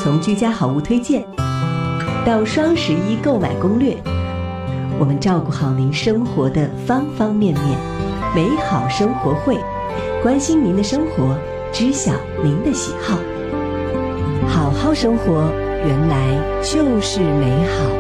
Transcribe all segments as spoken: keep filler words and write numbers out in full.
从居家好物推荐到双十一购买攻略，我们照顾好您生活的方方面面。美好生活会，关心您的生活，知晓您的喜好。好好生活，原来就是美好。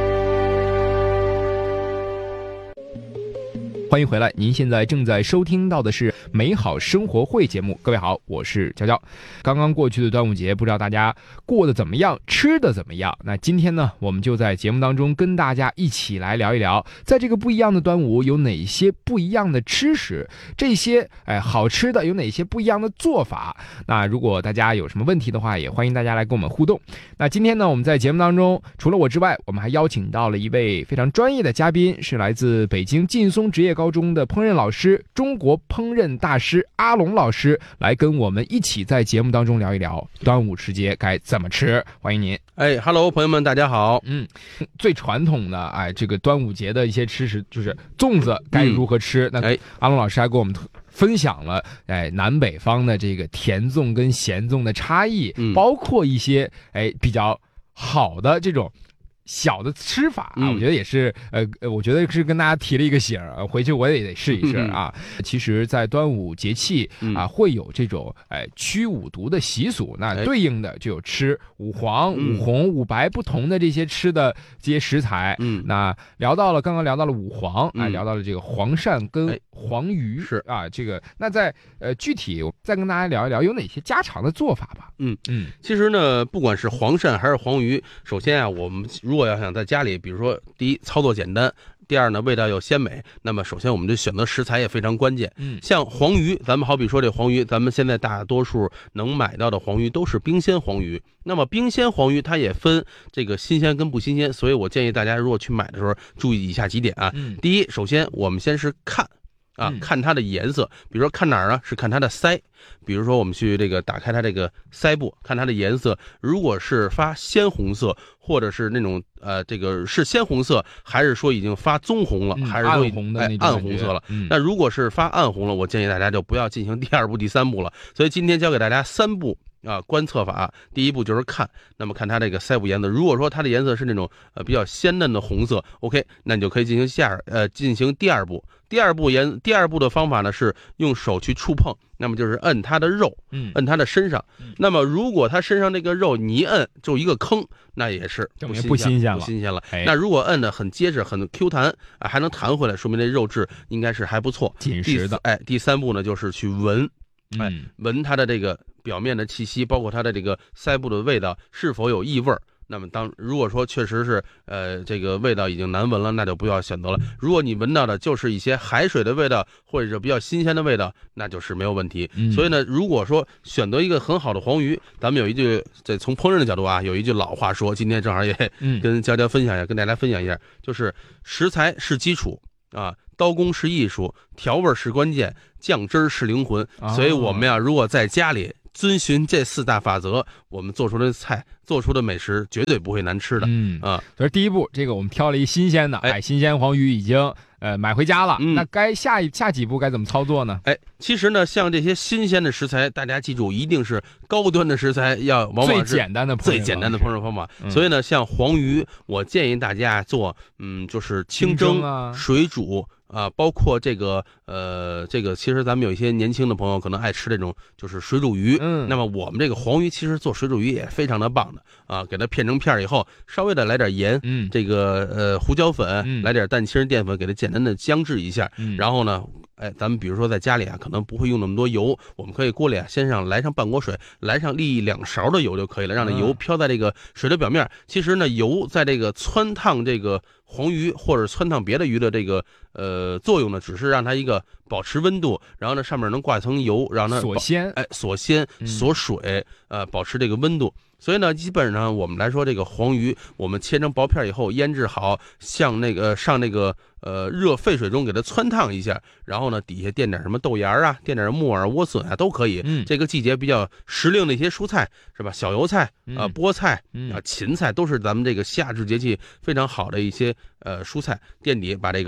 欢迎回来，您现在正在收听到的是美好生活会节目。各位好，我是娇娇。刚刚过去的端午节，不知道大家过得怎么样，吃的怎么样？那今天呢，我们就在节目当中跟大家一起来聊一聊，在这个不一样的端午有哪些不一样的吃食，这些哎好吃的有哪些不一样的做法。那如果大家有什么问题的话，也欢迎大家来跟我们互动。那今天呢，我们在节目当中除了我之外，我们还邀请到了一位非常专业的嘉宾，是来自北京劲松职业高中的烹饪老师，中国烹饪大师阿龙老师，来跟我们一起在节目当中聊一聊端午时节该怎么吃。欢迎您。 哎 ，Hello， 朋友们，大家好。 嗯，最传统的哎，这个端午节的一些吃食就是粽子该如何吃？嗯、那哎，阿龙老师还给我们分享了哎南北方的这个甜粽跟咸粽的差异，嗯、包括一些哎比较好的这种小的吃法啊，我觉得也是，呃，我觉得是跟大家提了一个醒儿，回去我也得试一试啊。嗯、其实，在端午节气啊，会有这种哎驱五毒的习俗，那对应的就有吃五黄、五红、五白不同的这些吃的这些食材。嗯，那聊到了刚刚聊到了五黄，哎，聊到了这个黄鳝跟黄鱼是啊，这个那在呃具体再跟大家聊一聊有哪些家常的做法吧。 嗯嗯，其实呢，不管是黄鳝还是黄鱼，首先啊，我们如果要想在家里，比如说第一操作简单，第二呢味道又鲜美，那么首先我们就选择食材也非常关键。嗯，像黄鱼，咱们好比说这黄鱼，咱们现在大多数能买到的黄鱼都是冰鲜黄鱼。那么冰鲜黄鱼它也分这个新鲜跟不新鲜，所以我建议大家如果去买的时候注意以下几点啊。嗯、第一，首先我们先是看。啊，看它的颜色，比如说看哪儿呢？是看它的鳃，比如说我们去这个打开它这个鳃部，看它的颜色，如果是发鲜红色，或者是那种呃，这个是鲜红色，还是说已经发棕红了，嗯、还是说暗红的那种、 哎、暗红色了？嗯、那如果是发暗红了，我建议大家就不要进行第二步、第三步了。所以今天教给大家三步。啊，观测法，第一步就是看，那么看它这个鳃部颜色，如果说它的颜色是那种呃比较鲜嫩的红色 ，OK， 那你就可以进行下呃进行第二步。第二步颜第二步的方法呢是用手去触碰，那么就是摁它的肉，嗯，摁它的身上。嗯、那么如果它身上这个肉你一摁就一个坑，那也是不新不新鲜了， 不新鲜了。哎、那如果摁的很结实、很 Q 弹啊，还能弹回来，说明这肉质应该是还不错， 紧实的。 哎，第三步呢就是去闻，哎，闻它的这个表面的气息，包括它的这个鳃部的味道是否有异味。那么当如果说确实是呃这个味道已经难闻了，那就不要选择了。如果你闻到的就是一些海水的味道，或者是比较新鲜的味道，那就是没有问题。嗯、所以呢，如果说选择一个很好的黄鱼，咱们有一句在从烹饪的角度啊，有一句老话说，今天正好也跟娇娇分享一下，跟大家分享一下，就是食材是基础啊。刀工是艺术，调味是关键，酱汁是灵魂。哦、所以我们呀，如果在家里遵循这四大法则，我们做出的菜、做出的美食绝对不会难吃的。嗯啊， 所以第一步，这个我们挑了一新鲜的，哎，新鲜黄鱼已经呃买回家了。嗯、那该下一下几步该怎么操作呢？ 哎，其实呢，像这些新鲜的食材，大家记住，一定是高端的食材，要往往是最简单的最简单的烹饪方法。嗯、所以呢，像黄鱼，我建议大家做，嗯，就是清蒸、啊、水煮。啊，包括这个呃，这个其实咱们有一些年轻的朋友可能爱吃这种就是水煮鱼，嗯，那么我们这个黄鱼其实做水煮鱼也非常的棒的啊，给它片成片以后，稍微的来点盐，嗯，这个呃胡椒粉，嗯、来点蛋清淀粉，给它简单的姜制一下，嗯、然后呢。哎，咱们比如说在家里啊，可能不会用那么多油，我们可以锅里啊先上来上半锅水，来上一两勺的油就可以了，让那油飘在这个水的表面。其实呢，油在这个汆烫这个黄鱼或者汆烫别的鱼的这个呃作用呢，只是让它一个保持温度，然后呢上面能挂一层油，让它锁鲜， 哎锁鲜锁水，呃保持这个温度。所以呢，基本上我们来说，这个黄鱼我们切成薄片以后腌制好，像那个上那个呃热沸水中给它汆烫一下，然后呢底下垫点什么豆芽啊，垫点木耳、莴笋啊都可以。嗯，这个季节比较时令的一些蔬菜是吧？小油菜啊、呃、菠菜啊、芹菜都是咱们这个夏至节气非常好的一些呃蔬菜，垫底把这个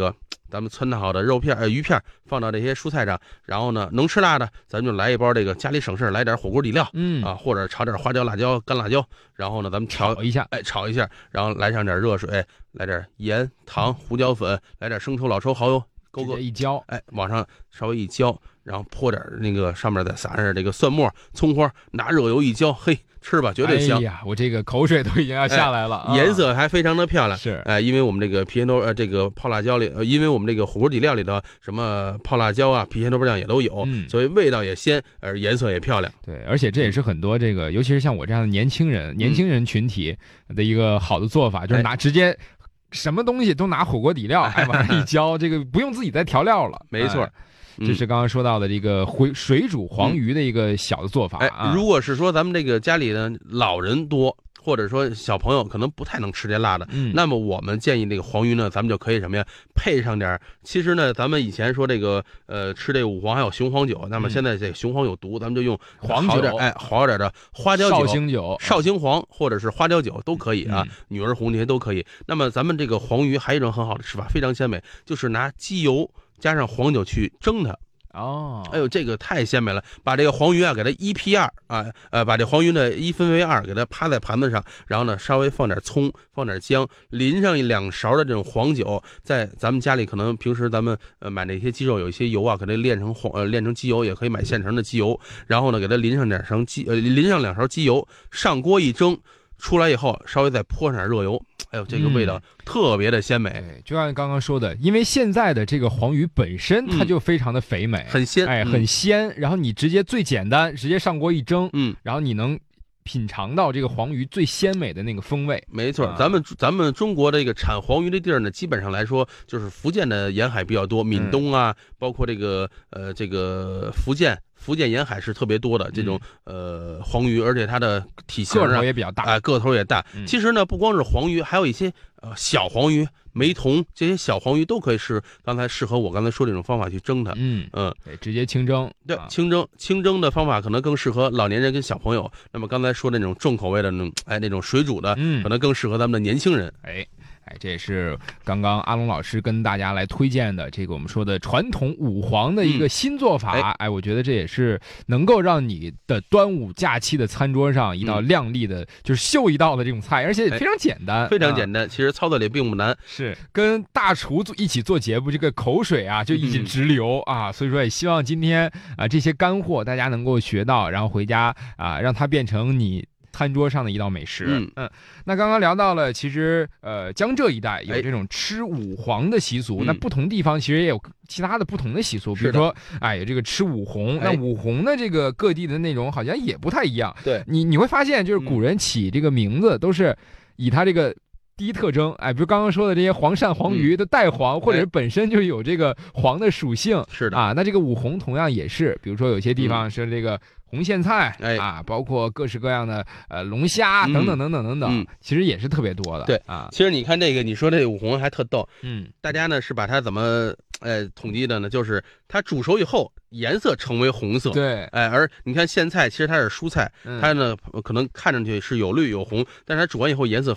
咱们汆好的肉片呃鱼片放到这些蔬菜上，然后呢能吃辣的咱们就来一包这个家里省事来点火锅底料， 嗯啊或者炒点花椒辣椒干辣椒，然后呢咱们调炒一下， 哎炒一下，然后来上点热水，来点盐糖胡椒粉，来点生抽老抽蚝油，勾勾一浇， 哎往上稍微一浇，然后泼点那个上面再撒上这个蒜末葱花，拿热油一浇，嘿吃吧，绝对香！ 哎呀，我这个口水都已经要下来了， 哎、颜色还非常的漂亮。 是， 哎，因为我们这个郫县豆呃这个泡辣椒里，呃，因为我们这个火锅底料里头什么泡辣椒啊、郫县豆瓣酱也都有， 嗯， 所以味道也鲜，而颜色也漂亮。 对，而且这也是很多这个，尤其是像我这样的年轻人、年轻人群体的一个好的做法， 嗯、 就是拿直接什么东西都拿火锅底料，哎，往上一浇，这个不用自己再调料了。 没错。 哎这是刚刚说到的这个回水煮黄鱼的一个小的做法啊。 哎，如果是说咱们这个家里的老人多，或者说小朋友可能不太能吃这辣的， 嗯， 那么我们建议这个黄鱼呢，咱们就可以什么呀，配上点。其实呢，咱们以前说这个呃吃这个五黄还有雄黄酒，那么现在这个雄黄有毒，咱们就用黄酒， 哎，好点的花椒酒、 绍兴酒、 绍兴黄或者是花椒酒都可以啊， 嗯、 女儿红这些都可以。那么咱们这个黄鱼还有一种很好的吃法，非常鲜美，就是拿鸡油加上黄酒去蒸它。 哦， 哎呦，这个太鲜美了！把这个黄鱼啊，给它一劈二啊，呃，把这黄鱼呢一分为二，给它趴在盘子上，然后呢稍微放点葱，放点姜，淋上一两勺的这种黄酒，在咱们家里可能平时咱们呃买那些鸡肉有一些油啊，给它炼成黄呃炼成鸡油，也可以买现成的鸡油，然后呢给它淋上点勺鸡呃淋上两勺鸡油，上锅一蒸。出来以后，稍微再泼上点热油，哎呦，这个味道特别的鲜美。 嗯、就像刚刚说的，因为现在的这个黄鱼本身它就非常的肥美， 嗯、很鲜， 哎，很鲜。然后你直接最简单，直接上锅一蒸， 嗯， 然后你能品尝到这个黄鱼最鲜美的那个风味。 没错， 啊、 咱们咱们中国这个产黄鱼的地儿呢，基本上来说就是福建的沿海比较多，闽东啊，嗯、包括这个呃这个福建。福建沿海是特别多的这种、嗯、呃黄鱼，而且它的体型、啊、 个头也比较大， 啊、呃，个头也大。 嗯、 其实呢，不光是黄鱼，还有一些呃小黄鱼、梅童这些小黄鱼都可以是刚才适合我刚才说这种方法去蒸它。 嗯嗯， 对，直接清蒸。 对， 啊、 清蒸清蒸的方法可能更适合老年人跟小朋友。那么刚才说的那种重口味的那种，哎，那种水煮的， 嗯， 可能更适合咱们的年轻人。 哎。哎，这也是刚刚阿龙老师跟大家来推荐的这个我们说的传统五黄的一个新做法。嗯、哎, 哎，我觉得这也是能够让你的端午假期的餐桌上一道亮丽的，嗯、就是秀一道的这种菜，而且非常简单， 哎、非常简单。啊、其实操作也并不难， 是跟大厨一起做节目，这个口水啊就一起直流、嗯、啊。所以说也希望今天啊这些干货大家能够学到，然后回家啊让它变成你餐桌上的一道美食。 嗯嗯，那刚刚聊到了，其实呃江浙一带有这种吃五黄的习俗， 哎、 那不同地方其实也有其他的不同的习俗，比如说哎有这个吃五红，那五红的这个各地的内容好像也不太一样。 对， 你你会发现就是古人起这个名字都是以他这个第一特征，哎，比如刚刚说的这些黄鳝、黄鱼的带黄，嗯、或者是本身就有这个黄的属性。 是的啊，那这个五红同样也是，比如说有些地方是这个红苋菜， 哎啊，包括各式各样的呃龙虾等等等等等等， 嗯、 其实也是特别多的。 对啊， 其实你看这个，你说这五红还特逗， 嗯， 大家呢是把它怎么呃统计的呢？就是它煮熟以后颜色成为红色， 对， 哎，而你看苋菜其实它是蔬菜， 嗯、 它呢可能看上去是有绿有红，但是它煮完以后颜色